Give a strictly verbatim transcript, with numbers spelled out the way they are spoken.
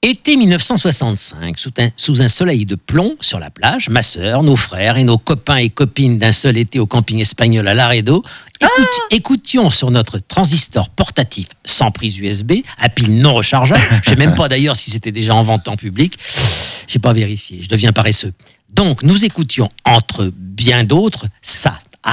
Été mille neuf cent soixante-cinq, sous un, sous un soleil de plomb sur la plage, ma sœur, nos frères et nos copains et copines d'un seul été au camping espagnol à Laredo, écoute, ah écoutions sur notre transistor portatif sans prise U S B, à pile non rechargeable. Je sais même pas d'ailleurs si c'était déjà en vente en public. J'ai pas vérifié, je deviens paresseux. Donc, nous écoutions, entre bien d'autres, ça.